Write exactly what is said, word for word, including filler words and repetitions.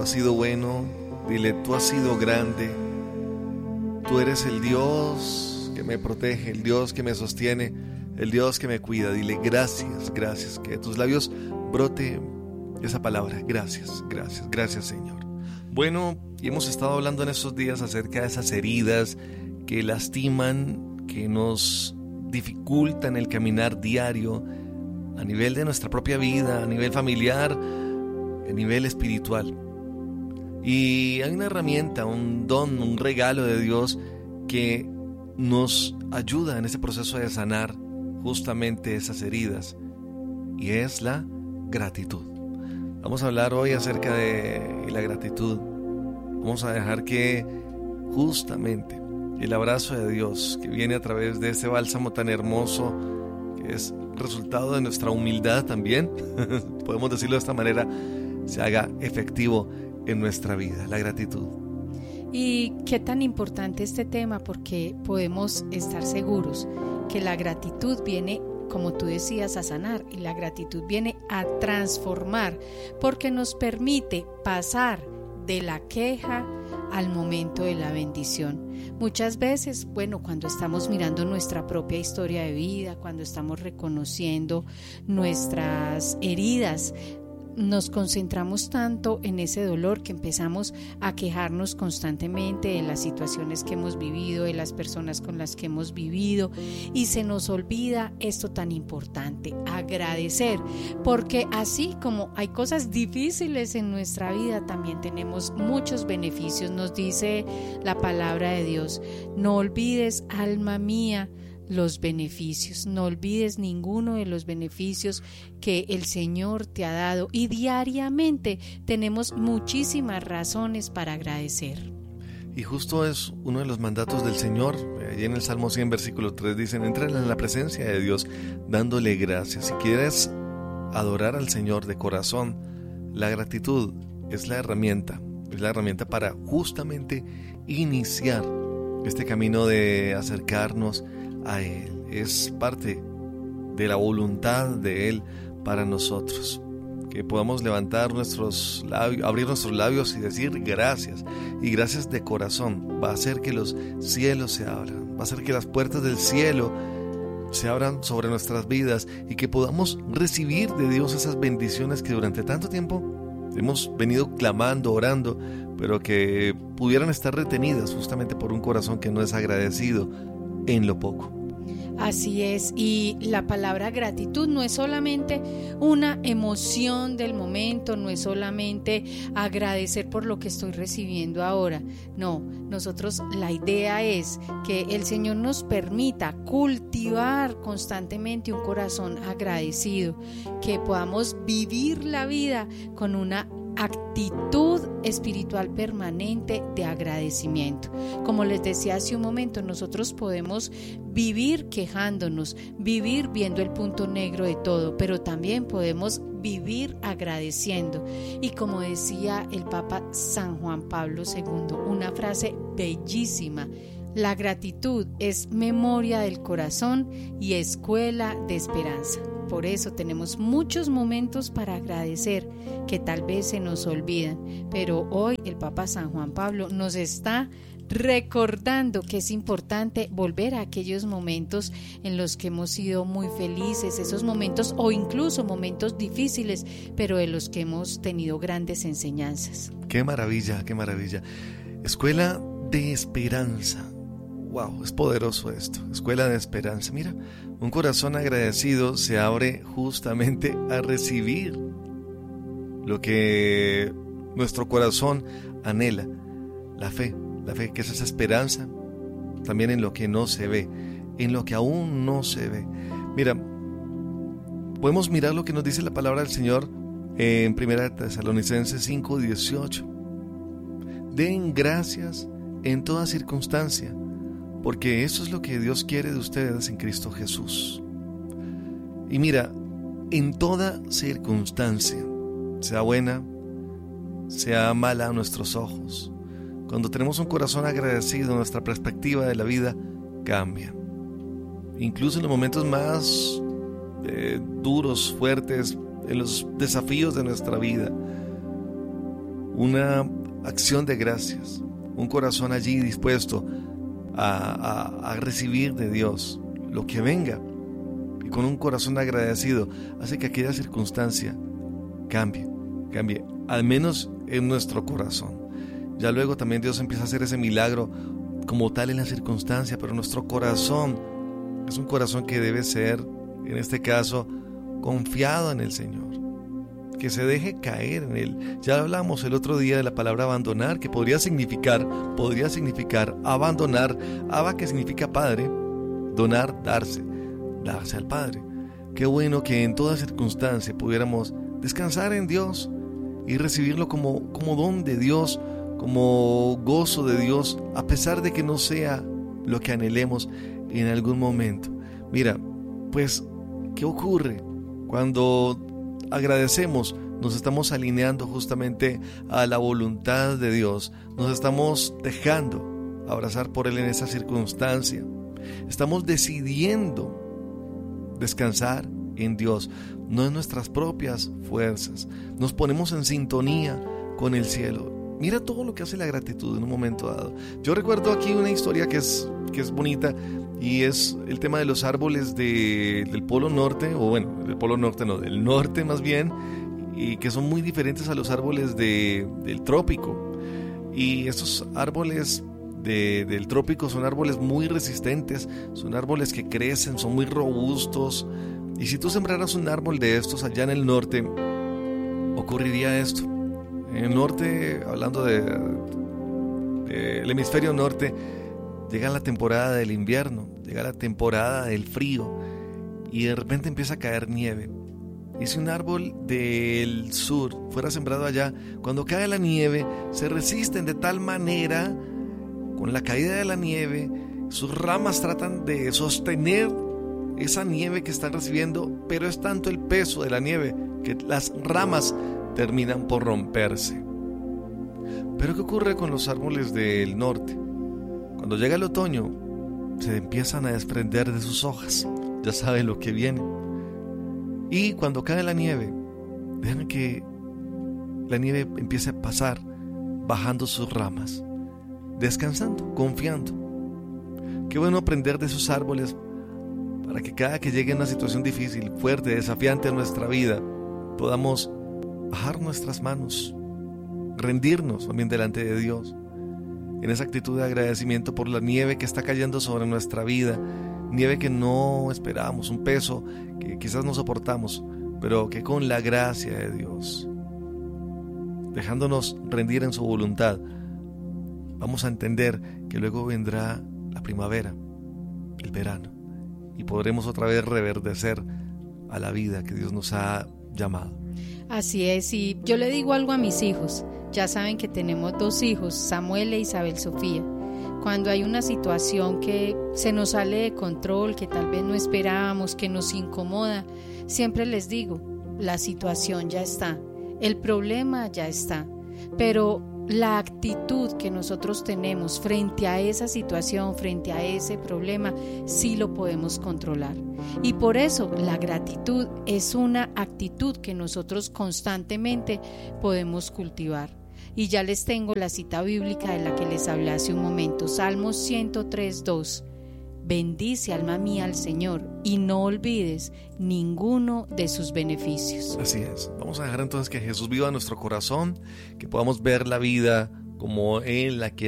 has sido bueno, dile, tú has sido grande, tú eres el Dios que me protege, el Dios que me sostiene, el Dios que me cuida. Dile gracias, gracias, que de tus labios brote esa palabra, gracias, gracias, gracias Señor. Bueno, y hemos estado hablando en estos días acerca de esas heridas que lastiman, que nos dificultan el caminar diario a nivel de nuestra propia vida, a nivel familiar, a nivel espiritual. Y hay una herramienta, un don, un regalo de Dios que nos ayuda en ese proceso de sanar justamente esas heridas, y es la gratitud. Vamos a hablar hoy acerca de la gratitud. Vamos a dejar que justamente el abrazo de Dios que viene a través de ese bálsamo tan hermoso, que es resultado de nuestra humildad también, podemos decirlo de esta manera, se haga efectivo en nuestra vida, la gratitud. Y qué tan importante este tema, porque podemos estar seguros que la gratitud viene, como tú decías, a sanar, y la gratitud viene a transformar, porque nos permite pasar de la queja al momento de la bendición. Muchas veces, bueno, cuando estamos mirando nuestra propia historia de vida, cuando estamos reconociendo nuestras heridas, nos concentramos tanto en ese dolor que empezamos a quejarnos constantemente de las situaciones que hemos vivido, de las personas con las que hemos vivido, y se nos olvida esto tan importante, agradecer, porque así como hay cosas difíciles en nuestra vida, también tenemos muchos beneficios. Nos dice la palabra de Dios: no olvides, alma mía, los beneficios, no olvides ninguno de los beneficios que el Señor te ha dado, y diariamente tenemos muchísimas razones para agradecer. Y justo es uno de los mandatos del Señor. Allí en el Salmo cien, versículo tres dicen: entra en la presencia de Dios dándole gracias. Si quieres adorar al Señor de corazón, la gratitud es la herramienta, es la herramienta para justamente iniciar este camino de acercarnos a Él. Es parte de la voluntad de Él para nosotros, que podamos levantar nuestros labios, abrir nuestros labios y decir gracias, y gracias de corazón. Va a hacer que los cielos se abran, va a hacer que las puertas del cielo se abran sobre nuestras vidas, y que podamos recibir de Dios esas bendiciones que durante tanto tiempo hemos venido clamando, orando, pero que pudieran estar retenidas justamente por un corazón que no es agradecido en lo poco. Así es, y la palabra gratitud no es solamente una emoción del momento, no es solamente agradecer por lo que estoy recibiendo ahora. No, nosotros, la idea es que el Señor nos permita cultivar constantemente un corazón agradecido, que podamos vivir la vida con una actitud espiritual permanente de agradecimiento. Como les decía hace un momento, nosotros podemos vivir quejándonos, vivir viendo el punto negro de todo, pero también podemos vivir agradeciendo. Y como decía el Papa San Juan Pablo segundo, una frase bellísima: la gratitud es memoria del corazón y escuela de esperanza. Por eso tenemos muchos momentos para agradecer que tal vez se nos olvidan, pero hoy el Papa San Juan Pablo nos está recordando que es importante volver a aquellos momentos en los que hemos sido muy felices, esos momentos o incluso momentos difíciles, pero de los que hemos tenido grandes enseñanzas. ¡Qué maravilla, qué maravilla! Escuela de esperanza. Wow, es poderoso esto, escuela de esperanza. Mira, un corazón agradecido se abre justamente a recibir lo que nuestro corazón anhela, la fe, la fe que es esa esperanza también en lo que no se ve, en lo que aún no se ve. Mira, podemos mirar lo que nos dice la palabra del Señor en primera de Tesalonicenses cinco dieciocho. Den gracias en toda circunstancia, porque eso es lo que Dios quiere de ustedes en Cristo Jesús. Y mira, en toda circunstancia, sea buena, sea mala a nuestros ojos, cuando tenemos un corazón agradecido, nuestra perspectiva de la vida cambia. Incluso en los momentos más eh, duros, fuertes, en los desafíos de nuestra vida, una acción de gracias, un corazón allí dispuesto a, a, a recibir de Dios lo que venga, y con un corazón agradecido hace que aquella circunstancia cambie, cambie, al menos en nuestro corazón. Ya luego también Dios empieza a hacer ese milagro como tal en la circunstancia, pero nuestro corazón es un corazón que debe ser, en este caso, confiado en el Señor, que se deje caer en Él. Ya hablamos el otro día de la palabra abandonar, que podría significar, podría significar abandonar, Abba, que significa Padre, donar, darse, darse al Padre. Qué bueno que en toda circunstancia pudiéramos descansar en Dios y recibirlo como, como don de Dios, como gozo de Dios, a pesar de que no sea lo que anhelemos en algún momento. Mira, pues, ¿qué ocurre? Cuando agradecemos, nos estamos alineando justamente a la voluntad de Dios, nos estamos dejando abrazar por Él en esa circunstancia, estamos decidiendo descansar en Dios, no en nuestras propias fuerzas, nos ponemos en sintonía con el cielo. Mira todo lo que hace la gratitud en un momento dado. Yo recuerdo aquí una historia que es, que es bonita, y es el tema de los árboles de, del Polo Norte, o bueno, del Polo Norte no, del norte más bien, y que son muy diferentes a los árboles de, del trópico. Y estos árboles de, del trópico son árboles muy resistentes, son árboles que crecen, son muy robustos. Y si tú sembraras un árbol de estos allá en el norte, ocurriría esto. En el norte, hablando de, de el hemisferio norte, llega la temporada del invierno, llega la temporada del frío, y de repente empieza a caer nieve. Y si un árbol del sur fuera sembrado allá, cuando cae la nieve, se resisten de tal manera, con la caída de la nieve, sus ramas tratan de sostener esa nieve que están recibiendo, pero es tanto el peso de la nieve que las ramas terminan por romperse. Pero ¿qué ocurre con los árboles del norte? Cuando llega el otoño, se empiezan a desprender de sus hojas, ya saben lo que viene. Y cuando cae la nieve, dejan que la nieve empiece a pasar, bajando sus ramas, descansando, confiando. Qué bueno aprender de esos árboles, para que cada que llegue una situación difícil, fuerte, desafiante en nuestra vida, podamos bajar nuestras manos, rendirnos también delante de Dios, en esa actitud de agradecimiento por la nieve que está cayendo sobre nuestra vida, nieve que no esperábamos, un peso que quizás no soportamos, pero que con la gracia de Dios, dejándonos rendir en su voluntad, vamos a entender que luego vendrá la primavera, el verano, y podremos otra vez reverdecer a la vida que Dios nos ha llamado. Así es, y yo le digo algo a mis hijos. Ya saben que tenemos dos hijos, Samuel e Isabel Sofía. Cuando hay una situación que se nos sale de control, que tal vez no esperábamos, que nos incomoda, siempre les digo, la situación ya está, el problema ya está, pero la actitud que nosotros tenemos frente a esa situación, frente a ese problema, sí lo podemos controlar. Y por eso la gratitud es una actitud que nosotros constantemente podemos cultivar. Y ya les tengo la cita bíblica de la que les hablé hace un momento, Salmos ciento tres, dos. Bendice, alma mía, al Señor, y no olvides ninguno de sus beneficios. Así es. Vamos a dejar entonces que Jesús viva en nuestro corazón, que podamos ver la vida como Él la quiere.